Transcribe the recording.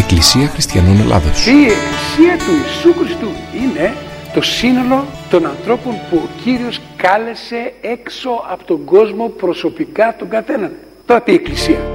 Εκκλησία Χριστιανών Ελλάδος. Η Εκκλησία του Ιησού Χριστού είναι το σύνολο των ανθρώπων που ο Κύριος κάλεσε έξω από τον κόσμο προσωπικά τον καθέναν. Τότε η Εκκλησία.